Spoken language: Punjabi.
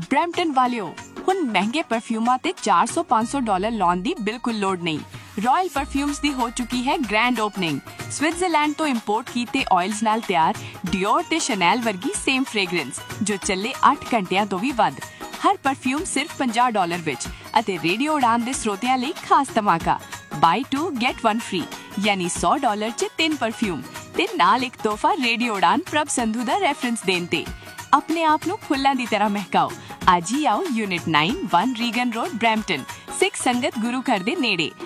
ਬਰੈਂਪਟਨ ਵਾਲਿਓ, ਹੁਣ ਮਹਿੰਗੇ ਪਰਫਿਊਮਾਂ ਤੇ $400-500 ਲਾਉਣ ਦੀ ਬਿਲਕੁਲ ਲੋੜ ਨਹੀਂ। ਰਾਇਲ ਪਰਫਿਊਮਸ ਦੀ ਹੋ ਚੁੱਕੀ ਹੈ ਗ੍ਰੈਂਡ ਓਪਨਿੰਗ। ਸਵਿਟਜ਼ਰਲੈਂਡ ਤੋਂ ਇੰਪੋਰਟ ਕੀਤੇ ਆਇਲਸ ਨਾਲ ਤਿਆਰ ਡਿਓਰ ਤੇ ਸ਼ੈਨਲ ਵਰਗੀ ਸੇਮ ਫ੍ਰੈਗਰੈਂਸ ਜੋ ਚੱਲੇ 8 ਘੰਟਿਆਂ ਤੋਂ ਵੀ ਵੱਧ। ਹਰ ਪਰਫਿਊਮ ਸਿਰਫ $50 ਵਿੱਚ ਅਤੇ ਰੇਡੀਓ ਉਡਾਨ ਦੇ ਸਰੋਤਿਆਂ ਲਈ ਖਾਸ ਧਮਾਕਾ ਬਾਈ 2 ਗੈਟ 1 ਫ੍ਰੀ, ਯਾਨੀ $100 'ਚ 3 ਪਰਫਿਊਮ ਤੇ ਨਾਲ ਇੱਕ ਤੋਹਫਾ ਰੇਡੀਓ ਉਡਾਨ ਪ੍ਰਭ ਸੰਧੂ ਦਾ ਰੈਫਰੈਂਸ ਦੇਣ ਤੇ। ਆਪਣੇ ਆਪ ਨੂੰ ਫੁੱਲਾਂ ਦੀ ਤਰ੍ਹਾਂ ਮਹਿਕਾਓ। ਅੱਜ ਹੀ ਆਓ ਯੂਨਿਟ 9 1 ਰੀਗਨ ਰੋਡ ਬਰੈਂਪਟਨ, ਸਿੱਖ ਸੰਗਤ ਗੁਰੂ ਘਰ ਦੇ ਨੇੜੇ।